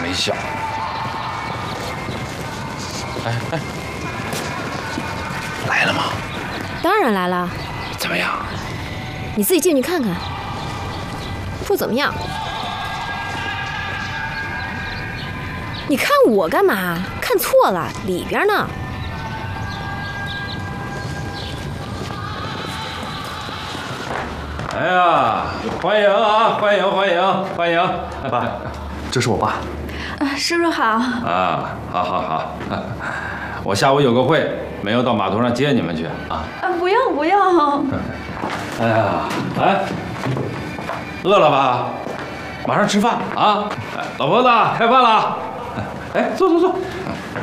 没笑。哎，来了吗？ 当然来了。 怎么样？ 你自己进去看看。不怎么样。你看我干嘛？看错了，里边呢。 哎呀，欢迎啊！欢迎！ 爸，这是我爸。 叔叔好。 啊，好。我下午有个会，没有到码头上接你们去啊。 不用。 哎呀，哎，饿了吧？马上吃饭啊！哎，老婆子，开饭了。哎，坐。